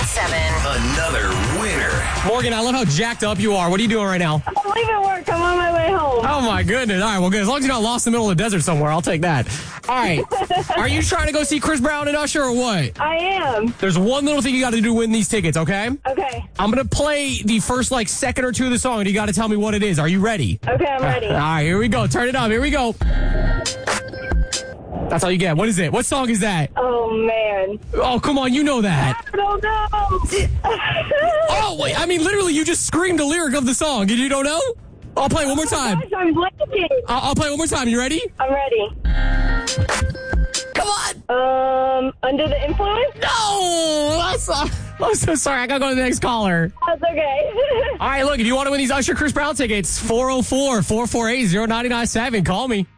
99.7. Another winner. Morgan, I love how jacked up you are. What are you doing right now? I'm leaving work. I'm on my way home. Oh, my goodness. All right, well, good. As long as you're not lost in the middle of the desert somewhere, I'll take that. All right. Are you trying to go see Chris Brown and Usher or what? I am. There's one little thing you got to do to win these tickets, okay? Okay. I'm going to play the first, second or two of the song, and you got to tell me what it is. Are you ready? Okay, I'm ready. All right, here we go. Turn it up. Here we go. That's all you get. What is it? What song is that? Oh, man. Oh, come on. You know that. I don't know. Oh, wait. I mean, literally, you just screamed the lyric of the song, and you don't know? I'll play it one more time. Gosh, I'm blanking. I'll play it one more time. You ready? I'm ready. Come on. Under the influence? No. I'm so sorry. I got to go to the next caller. That's okay. All right, look, if you want to win these Usher Chris Brown tickets, 404-448-0997. Call me.